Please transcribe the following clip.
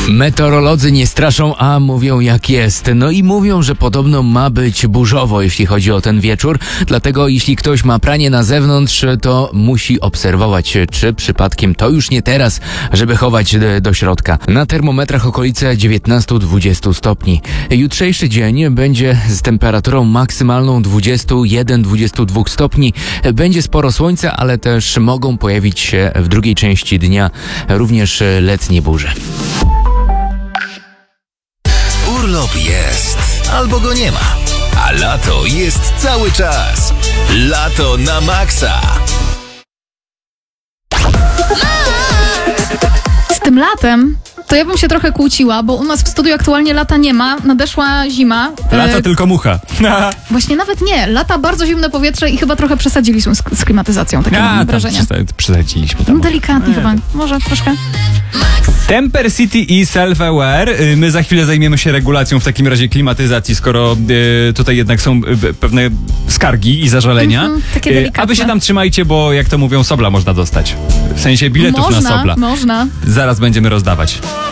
Meteorolodzy nie straszą, a mówią jak jest. No i mówią, że podobno ma być burzowo, jeśli chodzi o ten wieczór. Dlatego jeśli ktoś ma pranie na zewnątrz, to musi obserwować, czy przypadkiem to już nie teraz, żeby chować do środka. Na termometrach okolice 19-20 stopni. Jutrzejszy dzień będzie z temperaturą maksymalną 21-22 stopni. Będzie sporo słońca, ale też mogą pojawić się w drugiej części dnia również letnie burze. Urlop jest, albo go nie ma, a lato jest cały czas. Lato na maksa. Z tym latem to ja bym się trochę kłóciła, bo u nas w studiu aktualnie lata nie ma, nadeszła zima. Lata tylko mucha. Właśnie nawet nie, lata bardzo zimne powietrze i chyba trochę przesadziliśmy z klimatyzacją, takie mam wrażenie. Przesadziliśmy tam. Delikatnie chyba, może troszkę. Temper City i Self-Aware. My za chwilę zajmiemy się regulacją w takim razie klimatyzacji, skoro tutaj jednak są pewne skargi i zażalenia. Takie delikatne. A wy się tam trzymajcie, bo jak to mówią, Sobla można dostać. W sensie biletów na Sobla. Można. Zaraz będziemy rozdawać.